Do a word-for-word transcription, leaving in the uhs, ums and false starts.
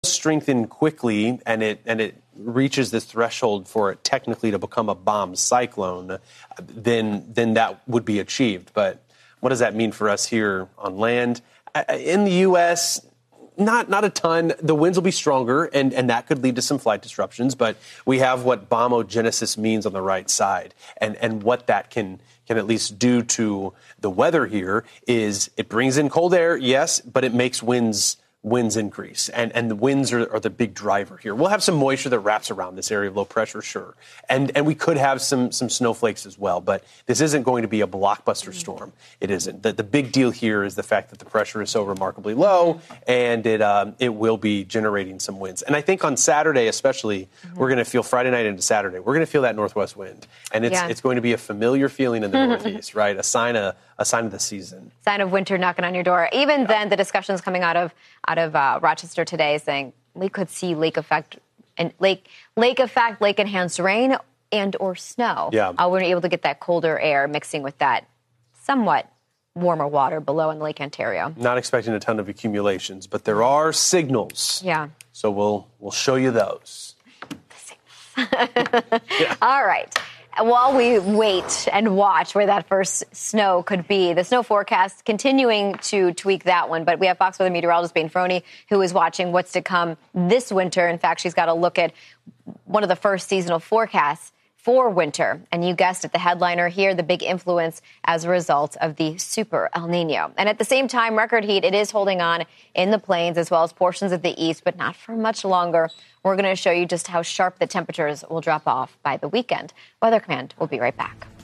strengthen quickly and it and it reaches this threshold for it technically to become a bomb cyclone, then then that would be achieved. But what does that mean for us here on land? In the U S, not not a ton. The winds will be stronger, and, and that could lead to some flight disruptions. But we have what bombogenesis means on the right side, and, and what that can can at least do to the weather here is it brings in cold air, yes, but it makes winds winds increase, and, and the winds are, are the big driver here. We'll have some moisture that wraps around this area of low pressure, sure, and and we could have some some snowflakes as well, but this isn't going to be a blockbuster storm. It isn't. The, the big deal here is the fact that the pressure is so remarkably low, and it um, it will be generating some winds. And I think on Saturday especially, mm-hmm. we're going to feel Friday night into Saturday, we're going to feel that northwest wind, and it's yeah. it's going to be a familiar feeling in the Northeast, right? A sign of a sign of the season. Sign of winter knocking on your door. Even yeah. then, the discussions coming out of out of uh, Rochester today saying we could see lake effect and lake lake effect, lake enhanced rain and or snow. Yeah, uh, we're able to get that colder air mixing with that somewhat warmer water below in Lake Ontario. Not expecting a ton of accumulations, but there are signals. Yeah. So we'll we'll show you those. yeah. All right. While we wait and watch where that first snow could be, the snow forecast continuing to tweak that one. But we have Fox Weather meteorologist Bane Frohney, who is watching what's to come this winter. In fact, she's got a look at one of the first seasonal forecasts for winter. And you guessed it, the headliner here, the big influence as a result of the super El Nino. And at the same time, record heat, it is holding on in the plains as well as portions of the east, but not for much longer. We're going to show you just how sharp the temperatures will drop off by the weekend. Weather Command will be right back.